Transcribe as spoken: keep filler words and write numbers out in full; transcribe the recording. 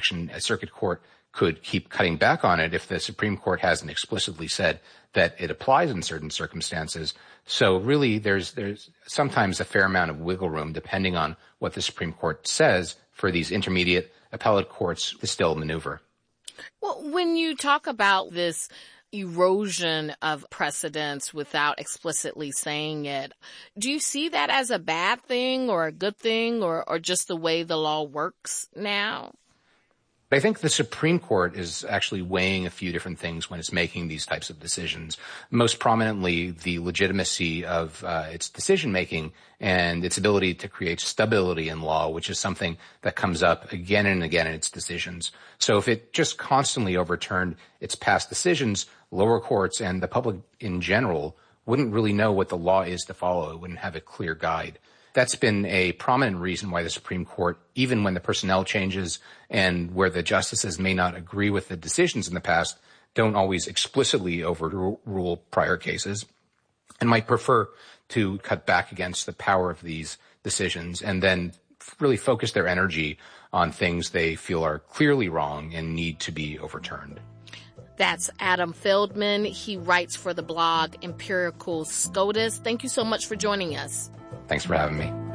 protection, a circuit court could keep cutting back on it if the Supreme Court hasn't explicitly said that it applies in certain circumstances. So really, there's there's sometimes a fair amount of wiggle room, depending on what the Supreme Court says, for these intermediate appellate courts to still maneuver. Well, when you talk about this erosion of precedents without explicitly saying it, do you see that as a bad thing or a good thing, or, or just the way the law works now? I think the Supreme Court is actually weighing a few different things when it's making these types of decisions. Most prominently, the legitimacy of uh, its decision-making and its ability to create stability in law, which is something that comes up again and again in its decisions. So if it just constantly overturned its past decisions, lower courts and the public in general wouldn't really know what the law is to follow. It wouldn't have a clear guide. That's been a prominent reason why the Supreme Court, even when the personnel changes and where the justices may not agree with the decisions in the past, don't always explicitly overrule prior cases and might prefer to cut back against the power of these decisions and then really focus their energy on things they feel are clearly wrong and need to be overturned. That's Adam Feldman. He writes for the blog Empirical SCOTUS. Thank you so much for joining us. Thanks for having me.